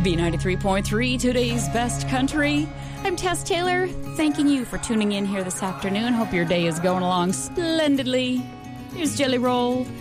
B93.3, today's best country. I'm Tess Taylor, thanking you for tuning in here this afternoon. Hope your day is going along splendidly. Here's Jelly Roll.